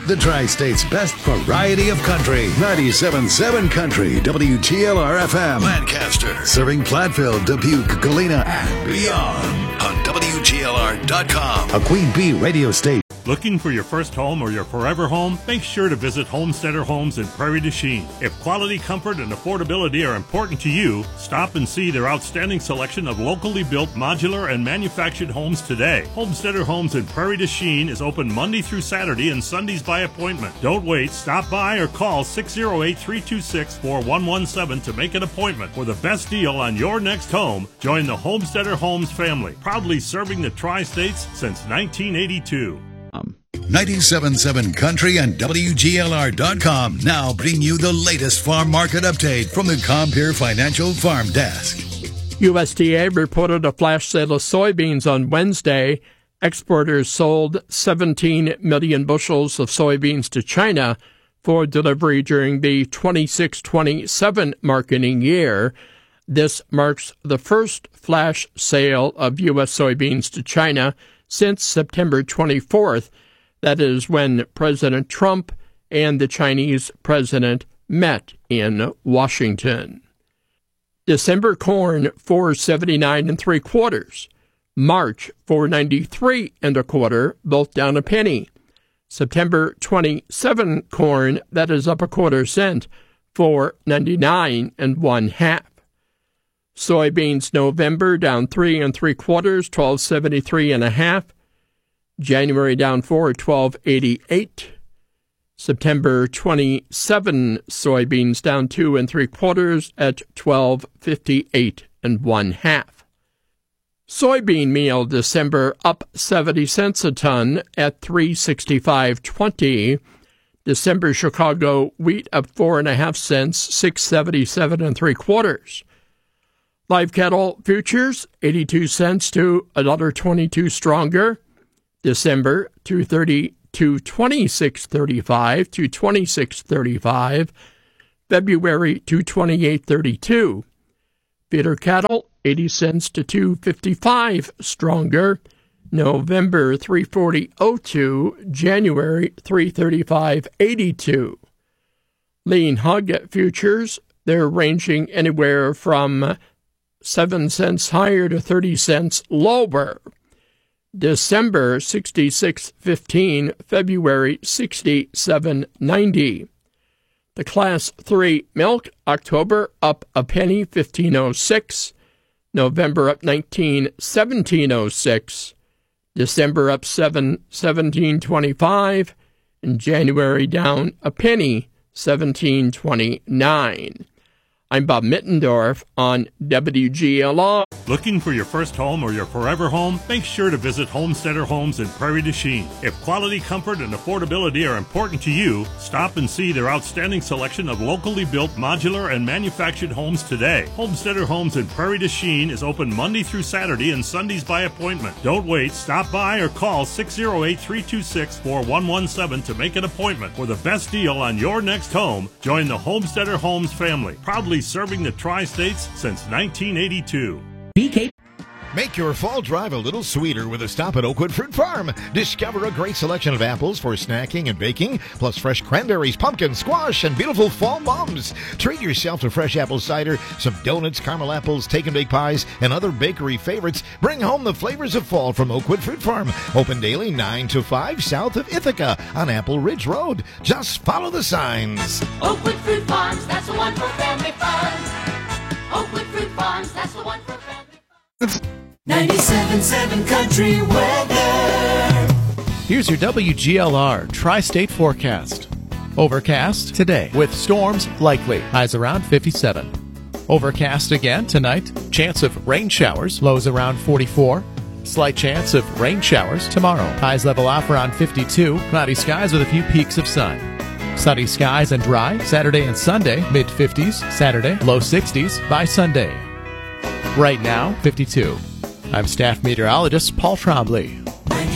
The Tri-State's best variety of country. 97.7 Country, WGLR-FM, Lancaster. Serving Platteville, Dubuque, Galena, and beyond. On WGLR.com. A Queen Bee radio station. Looking for your first home or your forever home? Make sure to visit Homesteader Homes in Prairie du Chien. If quality, comfort, and affordability are important to you, stop and see their outstanding selection of locally built modular and manufactured homes today. Homesteader Homes in Prairie du Chien is open Monday through Saturday and Sundays by appointment. Don't wait. Stop by or call 608-326-4117 to make an appointment for the best deal on your next home. Join the Homesteader Homes family, proudly serving the Tri-States since 1982. 97.7 Country and WGLR.com now bring you the latest farm market update from the Compeer Financial Farm Desk. USDA reported a flash sale of soybeans on Wednesday. Exporters sold 17 million bushels of soybeans to China for delivery during the 26-27 marketing year. This marks the first flash sale of U.S. soybeans to China since September 24th. That is when President Trump and the Chinese president met in Washington. December corn, $4.79 3/4. March, $4.93 1/4, both down a penny. September 27 corn, that is up 1/4 cent, $4.99 1/2. Soybeans November down 3 3/4, $12.73 1/2. January down 4, $12.88. September 27 soybeans down 2 3/4 at $12.58 1/2. Soybean meal December up 70 cents a ton at $3.65.20. December Chicago wheat up 4.5 cents, $6.77 3/4. Live cattle futures 82 cents to $1.22 stronger. December, $2.30 to $26.35 to $26.35. February, $2.28.32. Feeder cattle, 80 cents to $2.55 stronger. November, $3.40.02. January, $3.35.82. Lean hog futures, they're ranging anywhere from 7 cents higher to 30 cents lower. December 66.15, February 67.90. The Class 3 milk, October up a penny, 15.06. November up 19, 17.06. December up 7, 17.25. And January down a penny, 17.29. I'm Bob Mittendorf on WGLR. Looking for your first home or your forever home? Make sure to visit Homesteader Homes in Prairie du Chien. If quality, comfort, and affordability are important to you, stop and see their outstanding selection of locally built modular and manufactured homes today. Homesteader Homes in Prairie du Chien is open Monday through Saturday and Sundays by appointment. Don't wait. Stop by or call 608-326-4117 to make an appointment for the best deal on your next home. Join the Homesteader Homes family, proudly serving the Tri-States since 1982. Make your fall drive a little sweeter with a stop at Oakwood Fruit Farm. Discover a great selection of apples for snacking and baking, plus fresh cranberries, pumpkin, squash, and beautiful fall mums. Treat yourself to fresh apple cider, some donuts, caramel apples, take-and-bake pies, and other bakery favorites. Bring home the flavors of fall from Oakwood Fruit Farm. Open daily 9 to 5 south of Ithaca on Apple Ridge Road. Just follow the signs. Oakwood Fruit Farms, that's the one for family fun. Oakwood Fruit Farms, that's the one for family fun. 97.7 Country Weather. Here's your WGLR Tri-State forecast. Overcast today with storms likely. Highs around 57. Overcast again tonight. Chance of rain showers. Lows around 44. Slight chance of rain showers tomorrow. Highs level off around 52. Cloudy skies with a few peaks of sun. Sunny skies and dry Saturday and Sunday. Mid-50s Saturday. Low 60s by Sunday. Right now, 52. I'm staff meteorologist Paul Trombley.